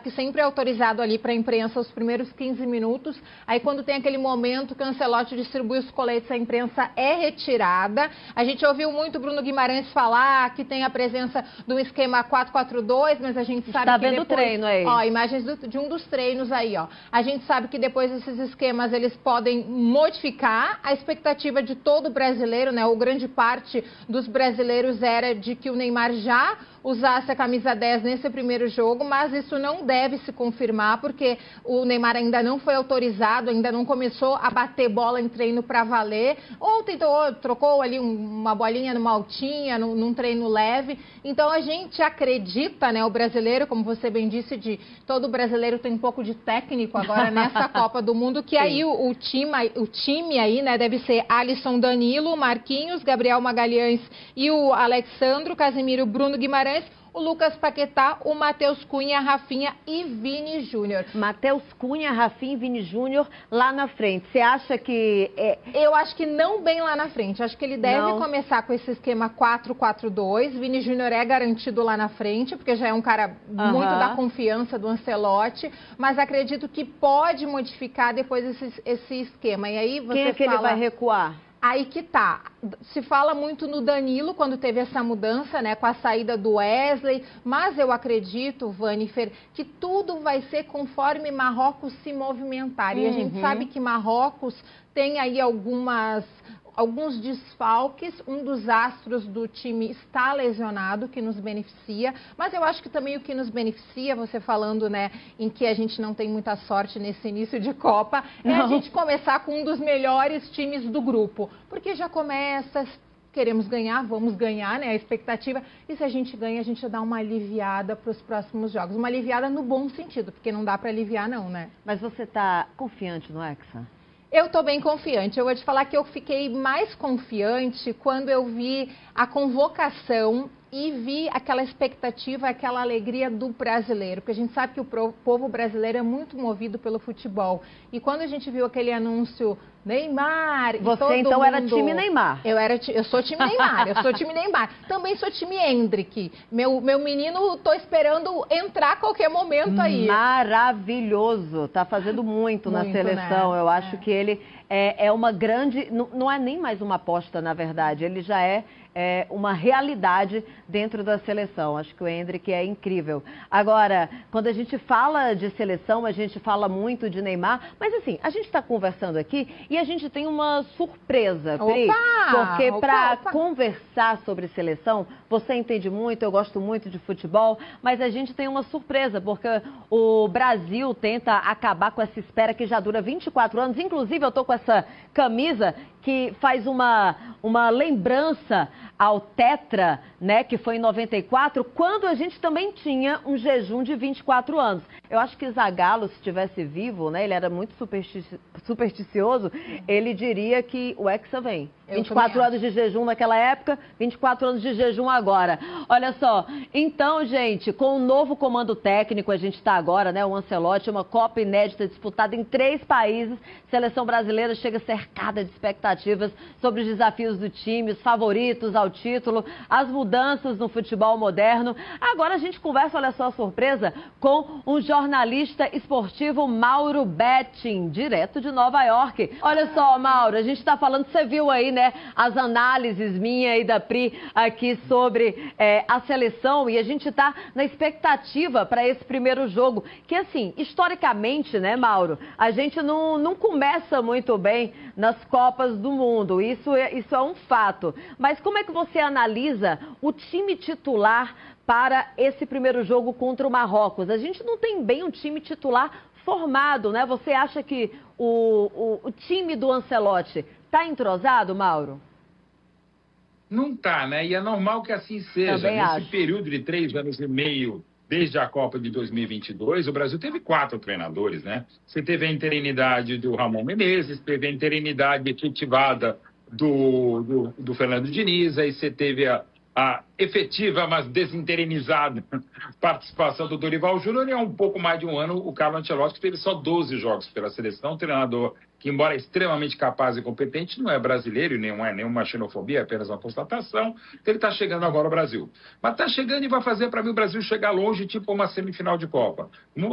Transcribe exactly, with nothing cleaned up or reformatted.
que sempre é autorizado ali para a imprensa os primeiros quinze minutos. Aí quando tem aquele momento que o Ancelotti distribui os coletes, a imprensa é retirada. A gente ouviu muito o Bruno Guimarães falar que tem a presença do esquema quatro quatro dois, mas a gente sabe tá que vendo depois... o treino aí. Ó, imagens do, de um dos treinos aí, ó. A gente sabe que depois esses esquemas, eles podem modificar. A expectativa de todo brasileiro, né, ou grande parte dos brasileiros era de que o Neymar já usasse a camisa dez nesse primeiro jogo, mas isso não deve se confirmar, porque o Neymar ainda não foi autorizado, ainda não começou a bater bola em treino para valer, ou tentou, trocou ali uma bolinha numa altinha, num, num treino leve. Então a gente acredita, né, o brasileiro, como você bem disse, de todo brasileiro tem um pouco de técnico agora nessa Copa do Mundo, que Sim. aí o, o, time, o time aí, né, deve ser Alisson, Danilo, Marquinhos, Gabriel Magalhães e o Alexandro, Casemiro, Bruno Guimarães, o Lucas Paquetá, o Matheus Cunha, Rafinha e Vini Júnior. Matheus Cunha, Rafinha e Vini Júnior lá na frente. Você acha que... É... Eu acho que não bem lá na frente. Acho que ele deve não. começar com esse esquema quatro quatro dois. Vini Júnior é garantido lá na frente, porque já é um cara uh-huh. muito da confiança do Ancelotti. Mas acredito que pode modificar depois esse, esse esquema. E aí você Quem é que fala... ele vai recuar? Aí que tá. Se fala muito no Danilo quando teve essa mudança, né, com a saída do Wesley, mas eu acredito, Vanifer, que tudo vai ser conforme Marrocos se movimentar. Uhum. E a gente sabe que Marrocos tem aí algumas... alguns desfalques, um dos astros do time está lesionado, que nos beneficia, mas eu acho que também o que nos beneficia, você falando, né, em que a gente não tem muita sorte nesse início de Copa, é não. a gente começar com um dos melhores times do grupo, porque já começa... Queremos ganhar, vamos ganhar, né? A expectativa. E se a gente ganha, a gente dá uma aliviada para os próximos jogos. Uma aliviada no bom sentido, porque não dá para aliviar não, né? Mas você está confiante no Hexa? Eu estou bem confiante. Eu vou te falar que eu fiquei mais confiante quando eu vi a convocação e vi aquela expectativa, aquela alegria do brasileiro. Porque a gente sabe que o povo brasileiro é muito movido pelo futebol. E quando a gente viu aquele anúncio Neymar... Você todo então mundo... era time Neymar? Eu, era, eu sou time Neymar, eu sou time Neymar. Também sou time Endrick. Meu, meu menino, estou esperando entrar a qualquer momento aí. Maravilhoso. Está fazendo muito, muito na seleção. Né? Eu acho é. que ele é, é uma grande... Não, não é nem mais uma aposta, na verdade. Ele já é... É uma realidade dentro da seleção. Acho que o Endrick é incrível. Agora, quando a gente fala de seleção, a gente fala muito de Neymar, mas assim, a gente está conversando aqui e a gente tem uma surpresa, Pri, porque para conversar sobre seleção, você entende muito, eu gosto muito de futebol, mas a gente tem uma surpresa, porque o Brasil tenta acabar com essa espera que já dura vinte e quatro anos. Inclusive, eu estou com essa camisa que faz uma, uma lembrança ao Tetra, né, que foi em noventa e quatro, quando a gente também tinha um jejum de vinte e quatro anos. Eu acho que Zagallo, se estivesse vivo, né, ele era muito superstici supersticioso, ele diria que o Hexa vem. Eu vinte e quatro anos de jejum naquela época, vinte e quatro anos de jejum agora. Olha só, então, gente, com o novo comando técnico, a gente está agora, né, o Ancelotti, uma Copa inédita disputada em três países, seleção brasileira chega cercada de expectativas sobre os desafios do time, os favoritos ao título, as mudanças no futebol moderno. Agora a gente conversa, olha só a surpresa, com um jornalista esportivo, Mauro Betting, direto de Nova York. Olha só, Mauro, a gente está falando, você viu aí, né, as análises minha e da Pri aqui sobre é, a seleção, e a gente está na expectativa para esse primeiro jogo, que assim, historicamente, né, Mauro, a gente não, não começa muito bem nas Copas do Mundo, isso é, isso é um fato. Mas como é que você analisa o time titular para esse primeiro jogo contra o Marrocos? A gente não tem bem um time titular formado, né? Você acha que o, o, o time do Ancelotti está entrosado, Mauro? Não está, né? E é normal que assim seja. Também Nesse acho. período de três anos e meio, desde a Copa de dois mil e vinte e dois, o Brasil teve quatro treinadores, né? Você teve a interinidade do Ramon Menezes, teve a interinidade efetivada do, do, do Fernando Diniz, aí você teve a, a efetiva, mas desinterinizada participação do Dorival Júnior, e há um pouco mais de um ano o Carlo Ancelotti, que teve só doze jogos pela seleção, um treinador que, embora extremamente capaz e competente, não é brasileiro e não é nenhuma xenofobia, é apenas uma constatação. Ele está chegando agora ao Brasil. Mas está chegando e vai fazer para mim o Brasil chegar longe, tipo uma semifinal de Copa.